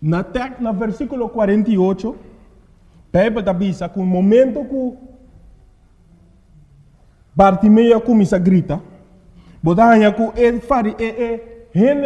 Na versículo 48, Pepe avisa que o momento que Bartimeu começa a gritar, botar que ele faz